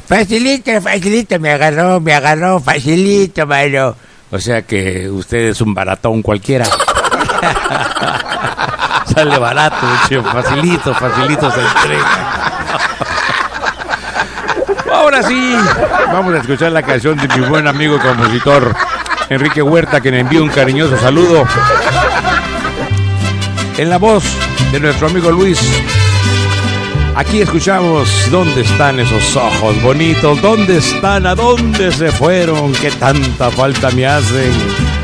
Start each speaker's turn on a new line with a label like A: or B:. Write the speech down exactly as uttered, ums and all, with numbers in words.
A: Facilito, facilito, me agarró, me agarró, facilito, mano.
B: O sea que usted es un baratón cualquiera. Sale barato, che, facilito, facilito se entrega. Ahora sí, vamos a escuchar la canción de mi buen amigo compositor Enrique Huerta, que me envía un cariñoso saludo. En la voz de nuestro amigo Luis. Aquí escuchamos ¿Dónde están esos ojos bonitos? ¿Dónde están? ¿A dónde se fueron? ¿Qué tanta falta me hacen?